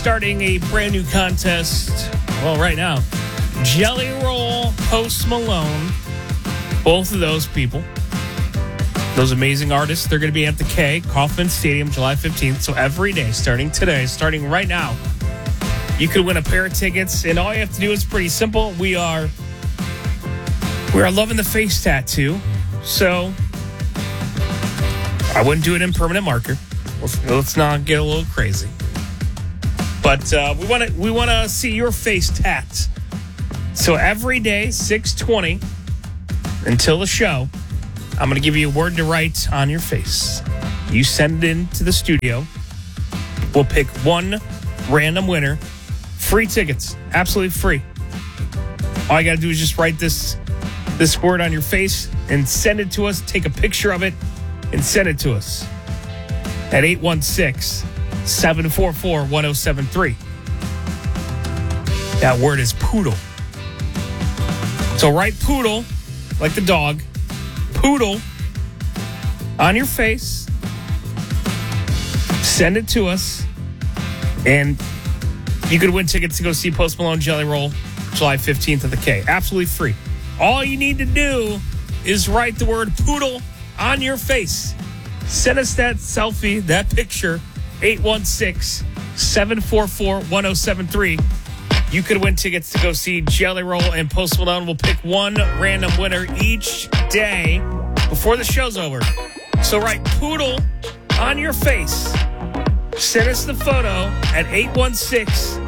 starting a brand new contest. Well, right now, Jelly Roll, Post Malone, both of those people, those amazing artists, they're going to be at the K, Kauffman Stadium, July 15th. So every day, starting today, starting right now, you could win a pair of tickets. And all you have to do is pretty simple. We are loving the face tattoo. So I wouldn't do it in permanent marker. Let's not get a little crazy. But we want to see your face tat. So every day, 6:20 until the show, I'm going to give you a word to write on your face. You send it in to the studio. We'll pick one random winner. Free tickets. Absolutely free. All you got to do is just write this word on your face and send it to us. Take a picture of it and send it to us at 816-744-1073. That word is poodle. So write poodle, like the dog, poodle on your face. Send it to us, and you could win tickets to go see Post Malone, Jelly Roll, July 15th at the K. Absolutely free. All you need to do is write the word poodle on your face. Send us that selfie, that picture, 816-744-1073. You could win tickets to go see Jelly Roll and Post Malone. We'll pick one random winner each day before the show's over. So write poodle on your face. Send us the photo at 816